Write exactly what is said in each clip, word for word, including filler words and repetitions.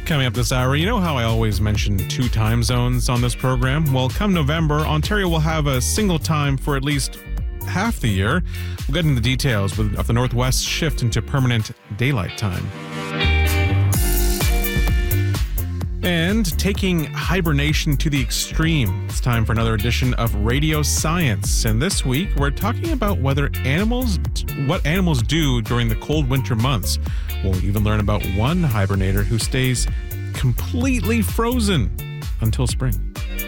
Coming up this hour, you know how I always mention two time zones on this program? Well, come November, Ontario will have a single time for at least half the year. We'll get into the details of the Northwest shift into permanent daylight time. And taking hibernation to the extreme. It's time for another edition of Radio Science. And this week, we're talking about whether animals, what animals do during the cold winter months. We'll even learn about one hibernator who stays completely frozen until spring.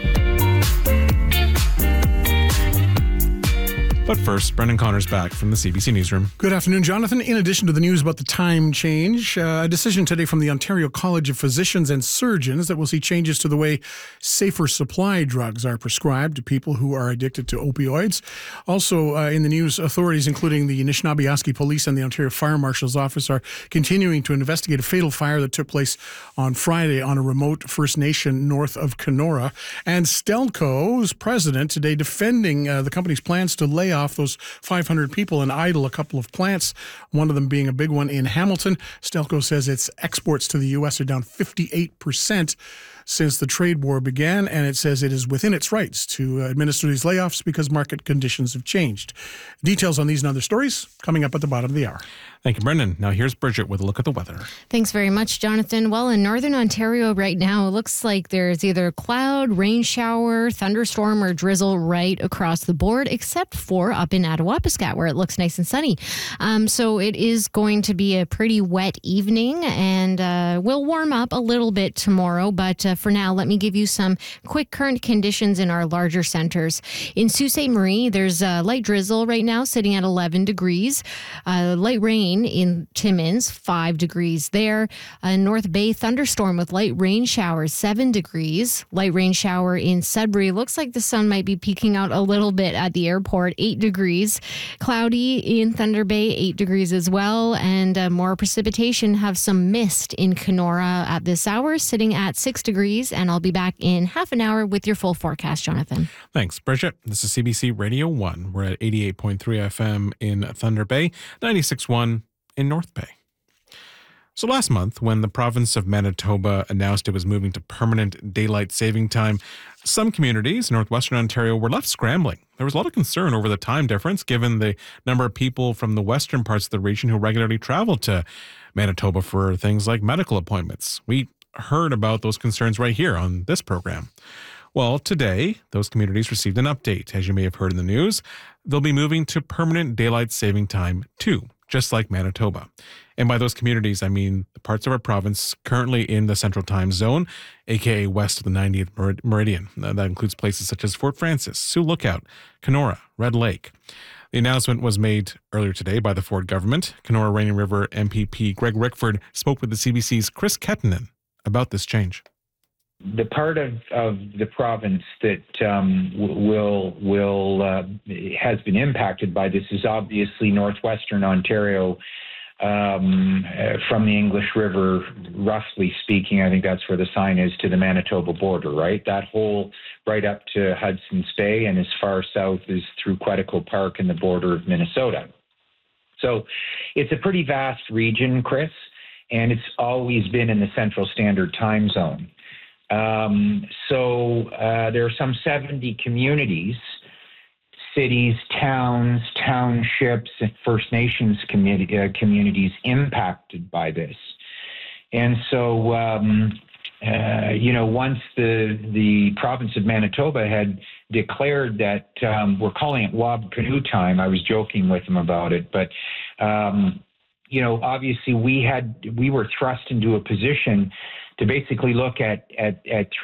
But first, Brendan Connor's back from the C B C Newsroom. Good afternoon, Jonathan. In addition to the news about the time change, uh, a decision today from the Ontario College of Physicians and Surgeons that will see changes to the way safer supply drugs are prescribed to people who are addicted to opioids. Also uh, in the news, authorities including the Anishinaabe Police and the Ontario Fire Marshal's Office are continuing to investigate a fatal fire that took place on Friday on a remote First Nation north of Kenora. And Stelco's president today defending uh, the company's plans to lay off those five hundred people and idle a couple of plants, one of them being a big one in Hamilton. Stelco says its exports to the U S are down fifty-eight percent since the trade war began, and it says it is within its rights to administer these layoffs because market conditions have changed. Details on these and other stories coming up at the bottom of the hour. Thank you, Brendan. Now here's Bridget with a look at the weather. Thanks very much, Jonathan. Well, in northern Ontario right now, it looks like there's either cloud, rain shower, thunderstorm, or drizzle right across the board, except for up in Attawapiskat, where it looks nice and sunny. Um, so it is going to be a pretty wet evening, and uh, will warm up a little bit tomorrow. But uh, for now, let me give you some quick current conditions in our larger centers. In Sault Ste. Marie, there's uh, light drizzle right now, sitting at eleven degrees. Uh, light rain in Timmins, five degrees there. Uh, North Bay, thunderstorm with light rain showers, seven degrees. Light rain shower in Sudbury. Looks like the sun might be peeking out a little bit at the airport, eight degrees. Cloudy in Thunder Bay, eight degrees as well. And uh, more precipitation, have some mist in Kenora at this hour, sitting at six degrees. And I'll be back in half an hour with your full forecast, Jonathan. Thanks, Bridget. This is C B C Radio one. We're at eighty-eight point three F M in Thunder Bay, ninety-six point one in North Bay. So last month, when the province of Manitoba announced it was moving to permanent daylight saving time, some communities in northwestern Ontario were left scrambling. There was a lot of concern over the time difference, given the number of people from the western parts of the region who regularly travel to Manitoba for things like medical appointments. We heard about those concerns right here on this program. Well, today, those communities received an update. As you may have heard in the news, they'll be moving to permanent daylight saving time too, just like Manitoba. And by those communities, I mean the parts of our province currently in the Central Time Zone, aka west of the ninetieth meridian. That includes places such as Fort Frances, Sioux Lookout, Kenora, Red Lake. The announcement was made earlier today by the Ford government. Kenora Rainy River M P P Greg Rickford spoke with the C B C's Chris Kettinen about this change. The part of, of the province that um, will will uh, has been impacted by this is obviously northwestern Ontario, um, uh, from the English River, roughly speaking. I think that's where the sign is, to the Manitoba border, right? That whole right up to Hudson's Bay, and as far south as through Quetico Park and the border of Minnesota. So it's a pretty vast region, Chris, and it's always been in the Central Standard Time Zone. Um, so uh, there are some seventy communities, cities, towns, townships, and First Nations community, uh, communities impacted by this. And so, um, uh, you know, once the the province of Manitoba had declared that, um, we're calling it Wob Canoe time, I was joking with them about it, but, um, you know, obviously we had we were thrust into a position to basically look at, at, at